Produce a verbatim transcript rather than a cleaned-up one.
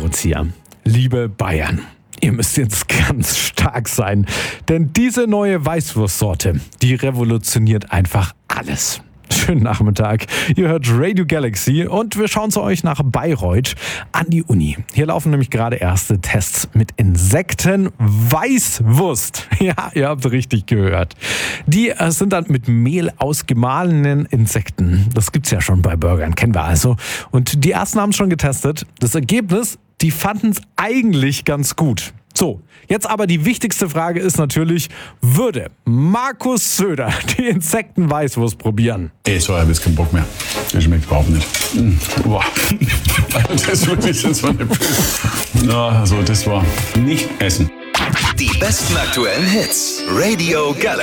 Fallrückzieher. Liebe Bayern, ihr müsst jetzt ganz stark sein, denn diese neue Weißwurstsorte, die revolutioniert einfach alles. Schönen Nachmittag. Ihr hört Radio Galaxy und wir schauen zu euch nach Bayreuth an die Uni. Hier laufen nämlich gerade erste Tests mit Insektenweißwurst. Ja, ihr habt richtig gehört. Die äh, sind dann mit Mehl aus gemahlenen Insekten. Das gibt's ja schon bei Burgern, kennen wir also. Und die ersten haben es schon getestet. Das Ergebnis, die fanden es eigentlich ganz gut. So, jetzt aber die wichtigste Frage ist natürlich, würde Markus Söder die Insektenweißwurst probieren? Ey, so, ich hab jetzt keinen Bock mehr. Das schmeckt überhaupt nicht. Boah. Das ist wirklich, das war eine Ja, also das war nicht essen. Die besten aktuellen Hits. Radio Galaxy.